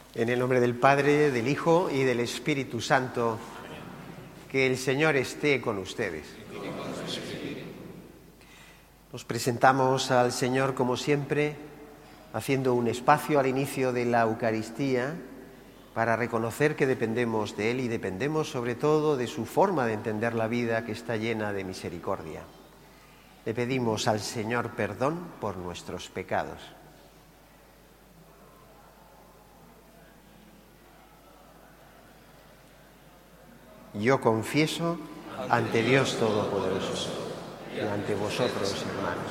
En el nombre del Padre, del Hijo y del Espíritu Santo, que el Señor esté con ustedes. Nos presentamos al Señor como siempre, haciendo un espacio al inicio de la Eucaristía para reconocer que dependemos de Él y dependemos sobre todo de su forma de entender la vida, que está llena de misericordia. Le pedimos al Señor perdón por nuestros pecados. Yo confieso ante Dios Todopoderoso y ante vosotros, hermanos,